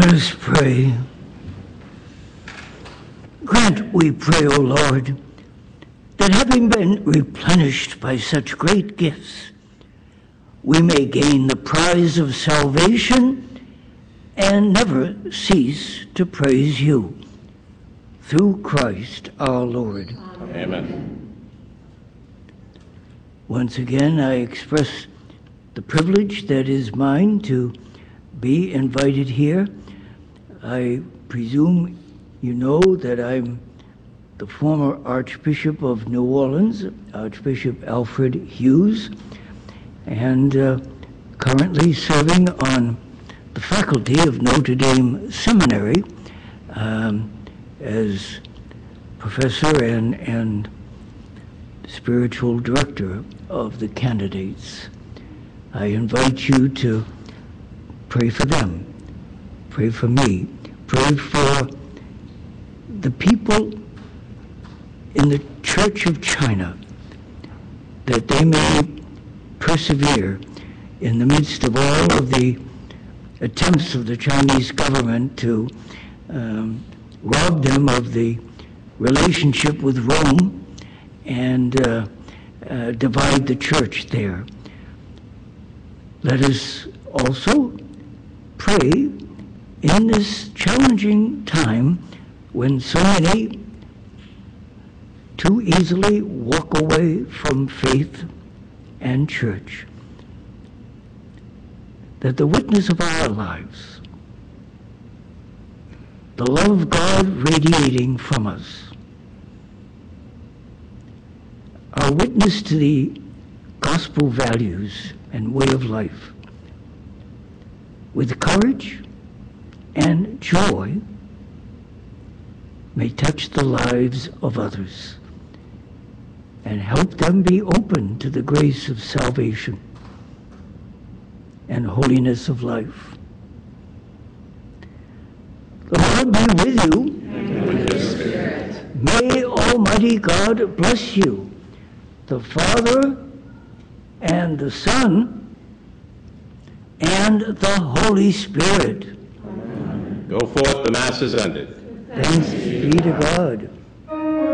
Let us pray. Grant, we pray, O Lord, that having been replenished by such great gifts, we may gain the prize of salvation and never cease to praise you. Through Christ our Lord. Amen. Once again, I express the privilege that is mine to be invited here. I presume you know that I'm the former Archbishop of New Orleans, Archbishop Alfred Hughes, and currently serving on the faculty of Notre Dame Seminary as professor and spiritual director of the candidates. I invite you to pray for them, pray for me, pray for the people in the Church of China, that they may persevere in the midst of all of the attempts of the Chinese government to rob them of the relationship with Rome and divide the church there. Let us also pray in this challenging time when so many too easily walk away from faith and church, that the witness of our lives, the love of God radiating from us, our witness to the gospel values and way of life, with courage and joy, may touch the lives of others and help them be open to the grace of salvation and holiness of life. The Lord be with you. And with your spirit. May Almighty God bless you, the Father and the Son and the Holy Spirit. Go forth, the Mass is ended. Thanks be to God.